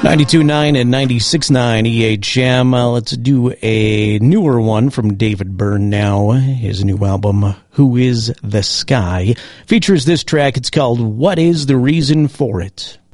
92.9 and 96.9 EHM. Let's do a newer one from David Byrne now. His new album, Who Is the Sky, features this track. It's called What Is the Reason for It?